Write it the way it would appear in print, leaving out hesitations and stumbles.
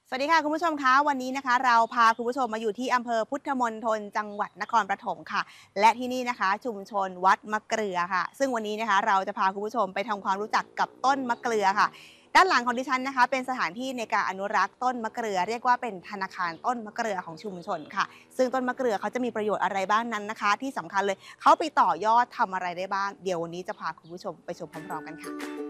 สวัสดีค่ะคุณผู้ชมคะวันนี้นะคะเราพาคุณผู้ชมมาอยู่ที่อำเภอพุทธมณฑลจังหวัดนครปฐมค่ะและที่นี่นะคะชุมชนวัดมะเกลือค่ะซึ่งวันนี้นะคะเราจะพาคุณผู้ชมไปทำความรู้จักกับต้นมะเกลือค่ะด้านหลังของดิฉันนะคะเป็นสถานที่ในการอนุรักษ์ต้นมะเกลือเรียกว่าเป็นธนาคารต้นมะเกลือของชุมชนค่ะซึ่งต้นมะเกลือเขาจะมีประโยชน์อะไรบ้างนั้นนะคะที่สำคัญเลยเขาไปต่อยอดทำอะไรได้บ้างเดี๋ยววันนี้จะพาคุณผู้ชมไปชมพร้อมๆกันค่ะ